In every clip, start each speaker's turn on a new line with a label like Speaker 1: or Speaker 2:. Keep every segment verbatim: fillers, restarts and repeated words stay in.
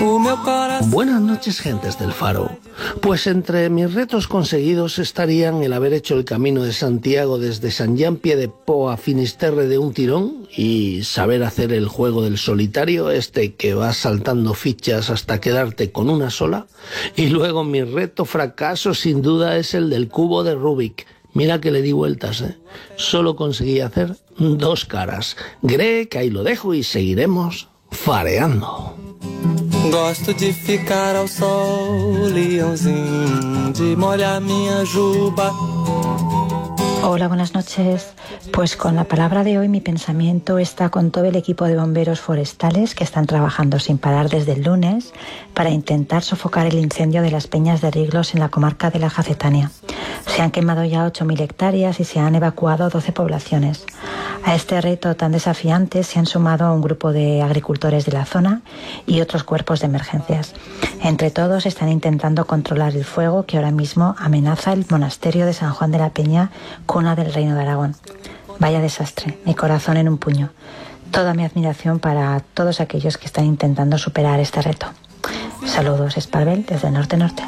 Speaker 1: Buenas noches, gentes del Faro. Pues entre mis retos conseguidos estarían el haber hecho el Camino de Santiago desde Sant Jean-Pied de Port a Finisterre de un tirón y saber hacer el juego del solitario, este que vas saltando fichas hasta quedarte con una sola. Y luego mi reto fracaso sin duda es el del cubo de Rubik. Mira que le di vueltas, ¿eh? Solo conseguí hacer dos caras. Gré, que ahí lo dejo y seguiremos fareando.
Speaker 2: Gosto de ficar ao sol, leãozinho, de molhar minha juba.
Speaker 3: Hola, buenas noches. Pues con la palabra de hoy mi pensamiento está con todo el equipo de bomberos forestales que están trabajando sin parar desde el lunes para intentar sofocar el incendio de las peñas de Riglos en la comarca de la Jacetania. Se han quemado ya ocho mil hectáreas y se han evacuado doce poblaciones. A este reto tan desafiante se han sumado un grupo de agricultores de la zona y otros cuerpos de emergencias. Entre todos están intentando controlar el fuego que ahora mismo amenaza el monasterio de San Juan de la Peña, cuna del Reino de Aragón. Vaya desastre, mi corazón en un puño. Toda mi admiración para todos aquellos que están intentando superar este reto. Saludos, Esparvel, desde el norte-norte.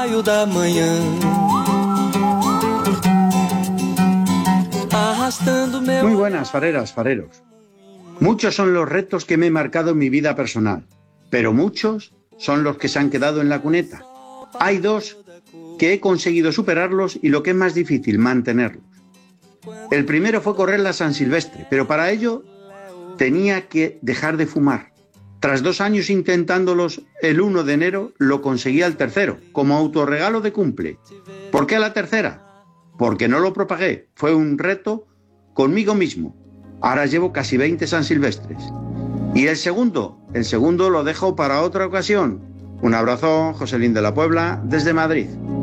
Speaker 4: Muy buenas, fareras, fareros. Muchos son los retos que me he marcado en mi vida personal, pero muchos son los que se han quedado en la cuneta. Hay dos que he conseguido superarlos y lo que es más difícil, mantenerlos. El primero fue correr la San Silvestre, pero para ello tenía que dejar de fumar. Tras dos años intentándolos, el uno de enero lo conseguí al tercero, como autorregalo de cumple. ¿Por qué a la tercera? Porque no lo propagué. Fue un reto conmigo mismo. Ahora llevo casi veinte San Silvestres. ¿Y el segundo? El segundo lo dejo para otra ocasión. Un abrazo, Joselín de la Puebla, desde Madrid.